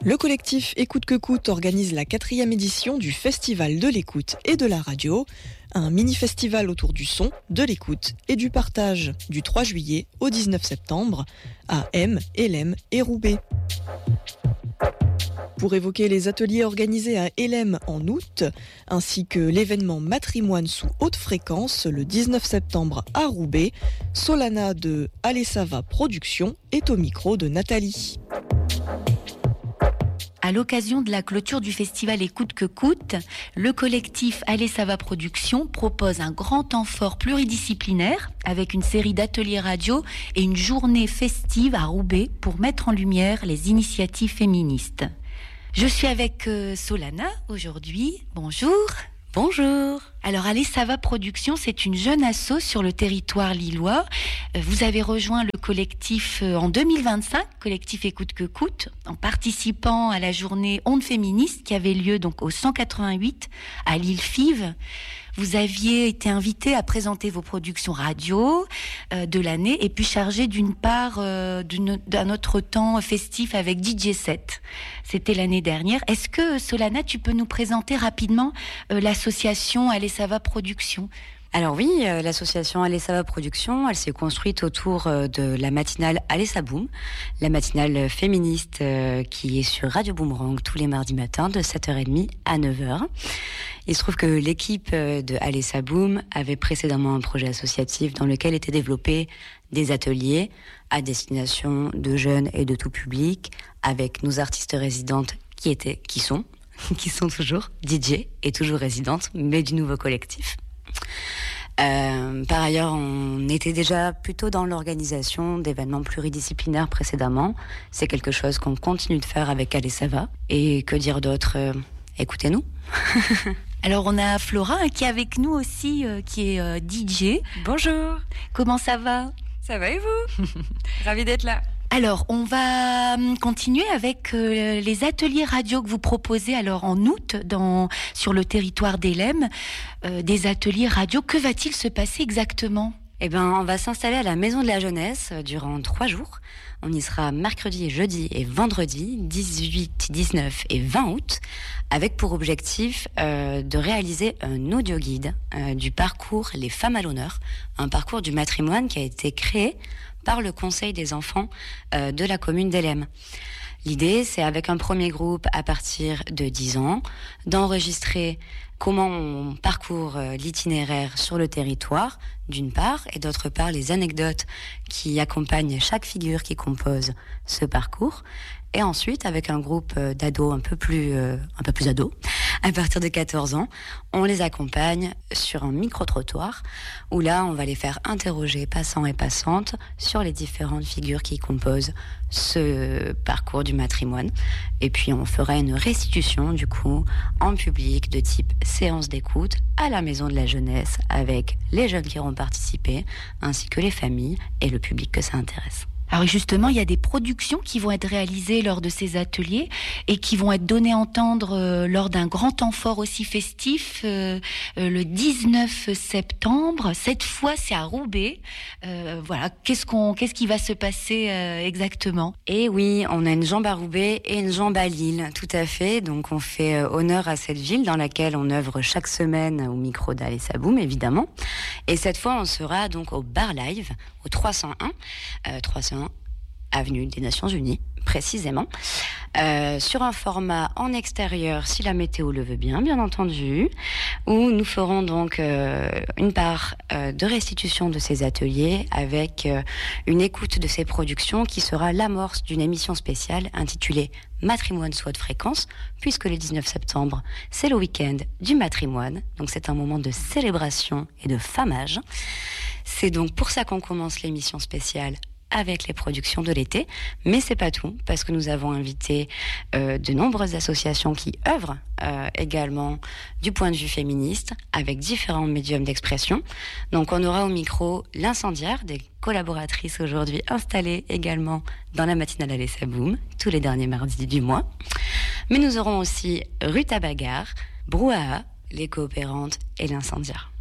Le collectif Écoute que coûte organise la 4e édition du Festival de l'écoute et de la radio, un mini-festival autour du son, de l'écoute et du partage du 3 juillet au 19 septembre à M, Hélène et Roubaix. Pour évoquer les ateliers organisés à Hélène en août, ainsi que l'événement Matrimoine sous haute fréquence le 19 septembre à Roubaix, Solana de Allez ça va Productions est au micro de Nathalie. À l'occasion de la clôture du festival Écoute que coûte, le collectif Allez ça va Productions propose un grand temps fort pluridisciplinaire avec une série d'ateliers radio et une journée festive à Roubaix pour mettre en lumière les initiatives féministes. Je suis avec Solana aujourd'hui. Bonjour. Bonjour. Alors Allez ça va Productions, c'est une jeune asso sur le territoire lillois. Vous avez rejoint le collectif en 2025, collectif Écoute que coûte, en participant à la journée Ondes féministes qui avait lieu donc au 188 à l'Île-Five. Vous aviez été invité à présenter vos productions radio de l'année et puis chargé d'une part d'un autre temps festif avec DJ Set. C'était l'année dernière. Est-ce que Solana, tu peux nous présenter rapidement l'association Allez ça va Productions ? Alors oui, l'association Allez ça va Productions, elle s'est construite autour de la matinale Allez ça boum, la matinale féministe qui est sur Radio Boomerang tous les mardis matins de 7h30 à 9h. Il se trouve que l'équipe de Allez ça boum avait précédemment un projet associatif dans lequel étaient développés des ateliers à destination de jeunes et de tout public avec nos artistes résidentes qui sont toujours DJ et toujours résidentes, mais du nouveau collectif. Par ailleurs, on était déjà plutôt dans l'organisation d'événements pluridisciplinaires précédemment. C'est quelque chose qu'on continue de faire avec Allez ça va. Et que dire d'autre ? Écoutez-nous. Alors on a Flora qui est avec nous aussi, qui est DJ. Bonjour. Comment ça va ? Ça va et vous ? Ravie d'être là. Alors, on va continuer avec les ateliers radio que vous proposez alors en août sur le territoire d'Hélène. Des ateliers radio, que va-t-il se passer exactement ? Eh ben, on va s'installer à la Maison de la Jeunesse durant 3 jours. On y sera mercredi, jeudi et vendredi, 18, 19 et 20 août, avec pour objectif de réaliser un audio guide du parcours Les Femmes à l'honneur, un parcours du matrimoine qui a été créé par le Conseil des enfants de la commune d'Hélène. L'idée, c'est avec un premier groupe à partir de 10 ans, d'enregistrer comment on parcourt l'itinéraire sur le territoire, d'une part, et d'autre part, les anecdotes qui accompagnent chaque figure qui compose ce parcours. Et ensuite, avec un groupe d'ados un peu plus ados, à partir de 14 ans, on les accompagne sur un micro-trottoir où là, on va les faire interroger passants et passantes sur les différentes figures qui composent ce parcours du matrimoine. Et puis, on fera une restitution, du coup, en public de type séance d'écoute à la Maison de la Jeunesse avec les jeunes qui auront participé, ainsi que les familles et le public que ça intéresse. Alors justement, il y a des productions qui vont être réalisées lors de ces ateliers et qui vont être données à entendre lors d'un grand temps fort aussi festif le 19 septembre. Cette fois, c'est à Roubaix. Voilà, qu'est-ce qui va se passer exactement ? Et oui, on a une jambe à Roubaix et une jambe à Lille, tout à fait. Donc on fait honneur à cette ville dans laquelle on œuvre chaque semaine au micro d'Allez ça boum, évidemment. Et cette fois, on sera donc au Bar Live, au 301 avenue des Nations Unies, précisément, sur un format en extérieur, si la météo le veut bien entendu, où nous ferons donc une part de restitution de ces ateliers avec une écoute de ces productions qui sera l'amorce d'une émission spéciale intitulée Matrimoine sous haute fréquence, puisque le 19 septembre, c'est le week-end du matrimoine, donc c'est un moment de célébration et de famage. C'est donc pour ça qu'on commence l'émission spéciale avec les productions de l'été, mais c'est pas tout, parce que nous avons invité de nombreuses associations qui œuvrent également du point de vue féministe, avec différents médiums d'expression. Donc on aura au micro l'Incendiaire, des collaboratrices aujourd'hui installées également dans la matinale Allez ça boum, tous les derniers mardis du mois. Mais nous aurons aussi Ruta Bagarre, Brouhaha, les coopérantes et l'Incendiaire.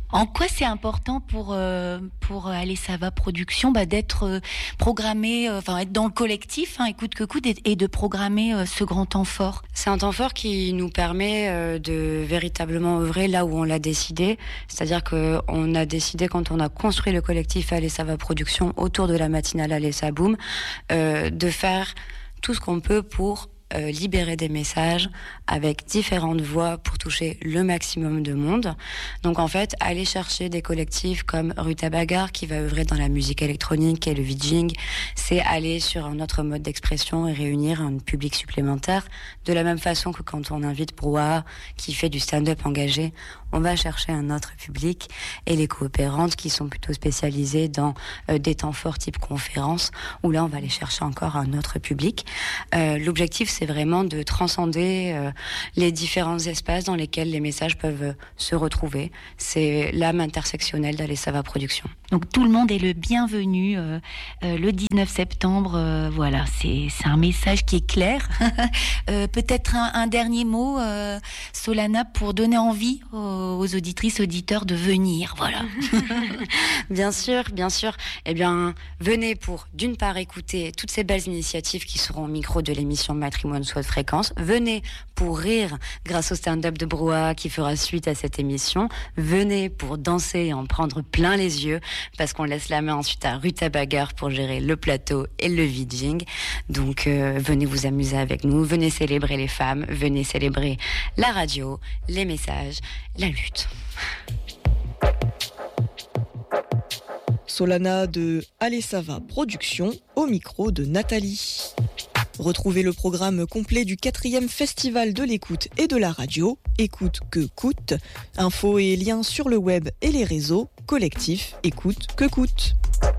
En quoi c'est important pour Allez ça va production d'être programmé, être dans le collectif, écoute que coûte, et de programmer ce grand temps fort. C'est un temps fort qui nous permet de véritablement œuvrer là où on l'a décidé. C'est-à-dire qu'on a décidé, quand on a construit le collectif Allez ça va production autour de la matinale Allez ça boum, de faire tout ce qu'on peut pour libérer des messages avec différentes voix pour toucher le maximum de monde. Donc en fait, aller chercher des collectifs comme Ruta Bagar qui va œuvrer dans la musique électronique et le VJing, c'est aller sur un autre mode d'expression et réunir un public supplémentaire. De la même façon que quand on invite Brouhaha qui fait du stand-up engagé, on va chercher un autre public, et les coopérantes qui sont plutôt spécialisées dans des temps forts type conférence, où là on va aller chercher encore un autre public. L'objectif, c'est vraiment de transcender les différents espaces dans lesquels les messages peuvent se retrouver. C'est l'âme intersectionnelle d'Allez ça va production. Donc tout le monde est le bienvenu le 19 septembre. Voilà, c'est un message qui est clair. Peut-être un dernier mot, Solana, pour donner envie aux auditrices, auditeurs de venir. Voilà. Bien sûr. Eh bien, venez pour, d'une part, écouter toutes ces belles initiatives qui seront au micro de l'émission Matrimoine Soit de Fréquence. Venez pour rire grâce au stand-up de Brouhaha qui fera suite à cette émission. Venez pour danser et en prendre plein les yeux, parce qu'on laisse la main ensuite à Ruta Bagar pour gérer le plateau et le VJing. Donc venez vous amuser avec nous, venez célébrer les femmes, venez célébrer la radio, les messages, la lutte. Solana de Allez ça va production au micro de Nathalie. Retrouvez le programme complet du 4e Festival de l'écoute et de la radio, Écoute que coûte. Infos et liens sur le web et les réseaux, collectif Écoute que coûte.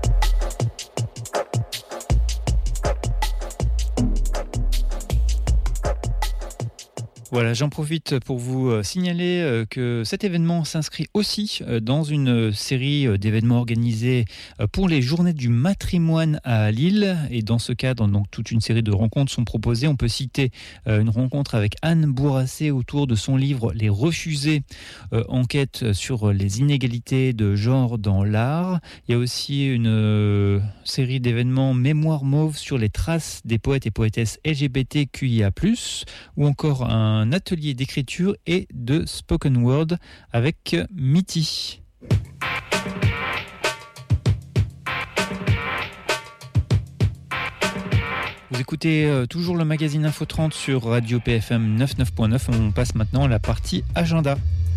Voilà, j'en profite pour vous signaler que cet événement s'inscrit aussi dans une série d'événements organisés pour les Journées du Matrimoine à Lille. Et dans ce cadre, donc, toute une série de rencontres sont proposées. On peut citer une rencontre avec Anne Bourrassé autour de son livre « Les Refusés », enquête sur les inégalités de genre dans l'art. Il y a aussi une série d'événements Mémoire Mauve sur les traces des poètes et poétesses LGBTQIA+, ou encore un atelier d'écriture et de spoken word avec Mitty. Vous écoutez toujours le magazine Info 30 sur Radio PFM 99.9. On passe maintenant à la partie agenda.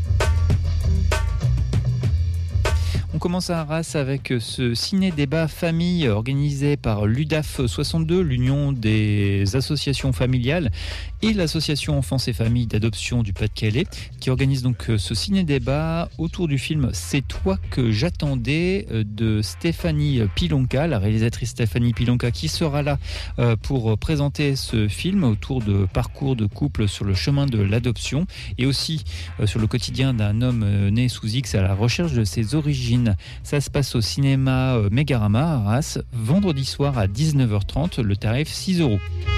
On commence à Arras avec ce ciné-débat famille organisé par l'UDAF 62, l'Union des associations familiales, et l'association Enfance et Familles d'adoption du Pas-de-Calais, qui organise donc ce ciné-débat autour du film « C'est toi que j'attendais » de Stéphanie Pilonka, la réalisatrice Stéphanie Pilonka, qui sera là pour présenter ce film autour de parcours de couple sur le chemin de l'adoption, et aussi sur le quotidien d'un homme né sous X à la recherche de ses origines. Ça se passe au cinéma Mégarama à Arras, vendredi soir à 19h30, le tarif 6 €.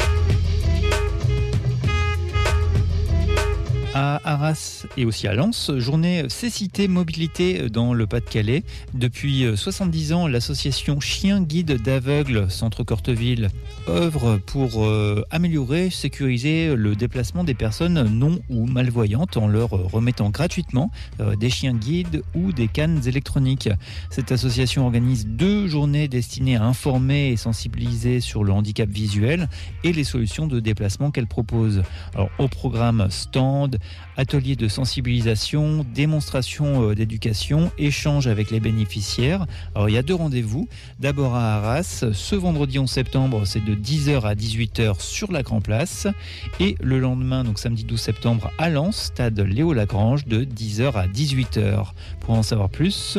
À Arras et aussi à Lens, journée Cécité Mobilité dans le Pas-de-Calais. Depuis 70 ans, l'association Chien Guide d'Aveugles Centre Corteville œuvre pour améliorer, sécuriser le déplacement des personnes non ou malvoyantes en leur remettant gratuitement des chiens guides ou des cannes électroniques. Cette association organise 2 journées destinées à informer et sensibiliser sur le handicap visuel et les solutions de déplacement qu'elle propose. Alors, au programme stand, ateliers de sensibilisation, démonstration d'éducation, échange avec les bénéficiaires. Alors il y a 2 rendez-vous. D'abord à Arras, ce vendredi 11 septembre, c'est de 10h à 18h sur la Grand Place. Et le lendemain, donc samedi 12 septembre, à Lens, stade Léo Lagrange, de 10h à 18h. Pour en savoir plus,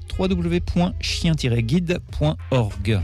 www.chien-guide.org.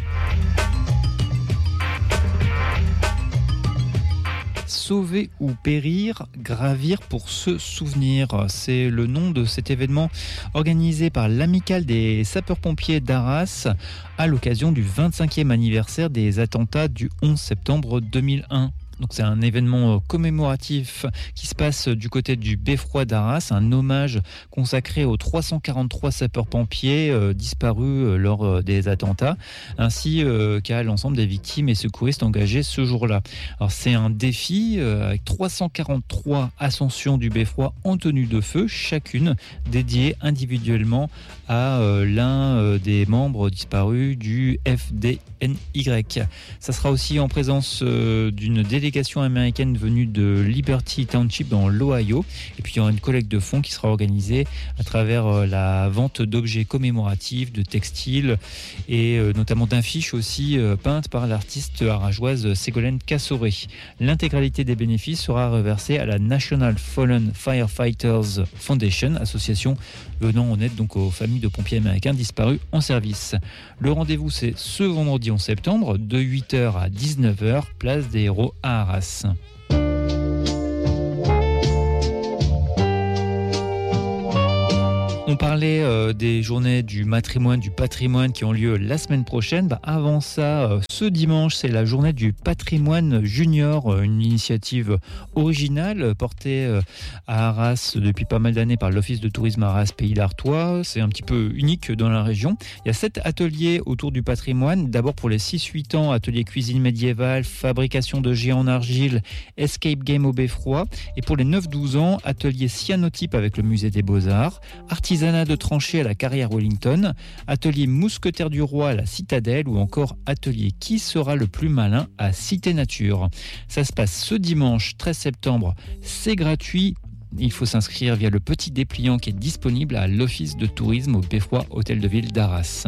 Sauver ou périr, gravir pour se souvenir. C'est le nom de cet événement organisé par l'Amicale des sapeurs-pompiers d'Arras à l'occasion du 25e anniversaire des attentats du 11 septembre 2001. Donc c'est un événement commémoratif qui se passe du côté du Beffroi d'Arras, un hommage consacré aux 343 sapeurs-pompiers disparus lors des attentats, ainsi qu'à l'ensemble des victimes et secouristes engagés ce jour-là. Alors c'est un défi avec 343 ascensions du Beffroi en tenue de feu, chacune dédiée individuellement à l'un des membres disparus du FDNY. Ça sera aussi en présence d'une délégation américaine venue de Liberty Township dans l'Ohio. Et puis il y aura une collecte de fonds qui sera organisée à travers la vente d'objets commémoratifs, de textiles et notamment d'affiches aussi peintes par l'artiste arageoise Ségolène Cassoré. L'intégralité des bénéfices sera reversée à la National Fallen Firefighters Foundation, association venant en aide donc aux familles de pompiers américains disparus en service. Le rendez-vous c'est ce vendredi 11 septembre de 8h à 19h, place des Héros à Arras. On parlait des journées du patrimoine qui ont lieu la semaine prochaine. Avant ça, ce dimanche, c'est la journée du patrimoine junior, une initiative originale portée à Arras depuis pas mal d'années par l'Office de tourisme Arras Pays d'Artois. C'est un petit peu unique dans la région. Il y a 7 ateliers autour du patrimoine. D'abord pour les 6-8 ans, atelier cuisine médiévale, fabrication de géants en argile, escape game au Beffroi. Et pour les 9-12 ans, atelier cyanotype avec le musée des Beaux-Arts, artisanat de tranchée à la carrière Wellington, atelier mousquetaire du roi à la citadelle ou encore atelier qui sera le plus malin à Cité Nature. Ça se passe ce dimanche 13 septembre, c'est gratuit. Il faut s'inscrire via le petit dépliant qui est disponible à l'Office de tourisme au Beffroi Hôtel de Ville d'Arras.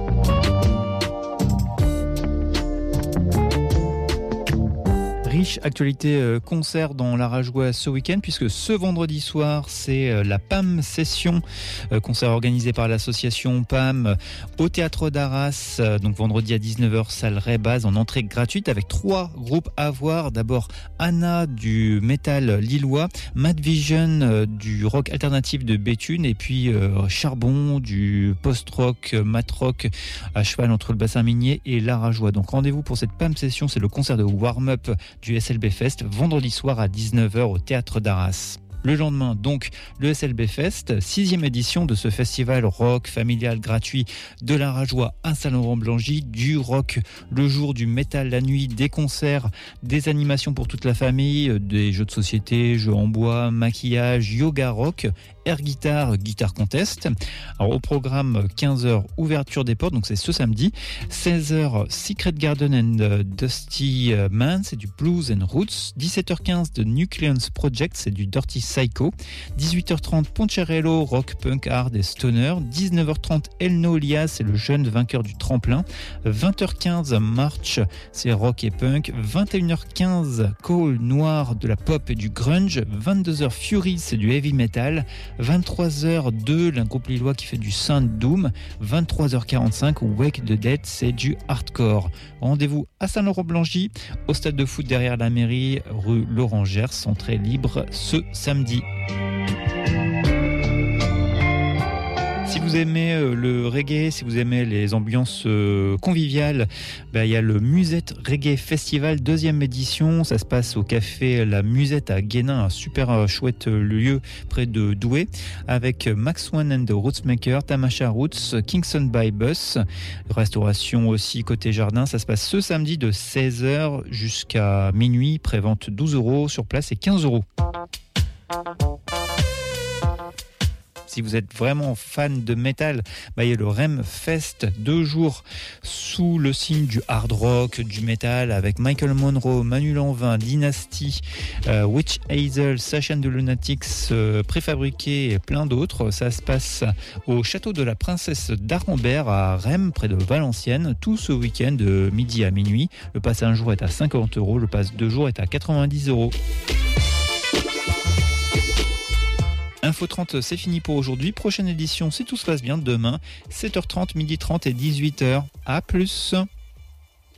Riche actualité concert dans l'Arageois ce week-end, puisque ce vendredi soir c'est la PAM Session, concert organisé par l'association PAM au Théâtre d'Arras, donc vendredi à 19h, salle Ray-Baz, en entrée gratuite, avec 3 groupes à voir. D'abord Anna du métal lillois, Mad Vision du rock alternatif de Béthune, et puis Charbon du post-rock, mat-rock, à cheval entre le bassin minier et l'Arageois. Donc rendez-vous pour cette PAM Session, c'est le concert de warm-up du SLB Fest, vendredi soir à 19h au Théâtre d'Arras. Le lendemain, donc, le SLB Fest, 6e édition de ce festival rock familial gratuit de l'Arageois à Saint-Laurent-Blangy, du rock le jour, du métal la nuit, des concerts, des animations pour toute la famille, des jeux de société, jeux en bois, maquillage, yoga rock, air guitare, guitare contest. Alors au programme 15h, ouverture des portes, donc c'est ce samedi. 16h, Secret Garden and Dusty Man, c'est du blues and roots. 17h15, The Nucleons Project, c'est du dirty psycho. 18h30, Poncherello, rock, punk, hard et stoner. 19h30, Elno Lias, c'est le jeune vainqueur du tremplin. 20h15, March, c'est rock et punk. 21h15, Call, noir, de la pop et du grunge. 22h, Fury, c'est du heavy metal. 23h02, un groupe lillois qui fait du synth doom. 23h45, Wake the Dead, c'est du hardcore. Rendez-vous à Saint-Laurent-Blangy, au stade de foot derrière la mairie, rue Laurent Gers, entrée libre ce samedi. Si vous aimez le reggae, si vous aimez les ambiances conviviales, il y a le Musette Reggae Festival 2e édition. Ça se passe au café La Musette à Guénin, un super chouette lieu près de Douai, avec Max One and the Rootsmaker, Tamasha Roots, Kingston by Bus. Restauration aussi côté jardin. Ça se passe ce samedi de 16h jusqu'à minuit. Prévente 12 €, sur place c'est 15 €. Si vous êtes vraiment fan de métal, il y a le REM Fest, 2 jours sous le signe du hard rock, du métal, avec Michael Monroe, Manu Lanvin, Dynasty, Witch Hazel, Sacha and the Lunatics, Préfabriqué et plein d'autres. Ça se passe au château de la Princesse d'Arambert à Rem, près de Valenciennes, tout ce week-end de midi à minuit. Le pass 1 jour est à 50 €, le pass 2 jours est à 90 €. Info 30, c'est fini pour aujourd'hui. Prochaine édition, si tout se passe bien, demain, 7h30, 12h30 et 18h. À plus.